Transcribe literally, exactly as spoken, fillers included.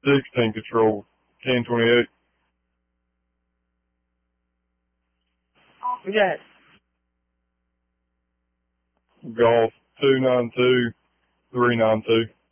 sixteen control, ten twenty-eight. Yes. Golf two nine two three nine two.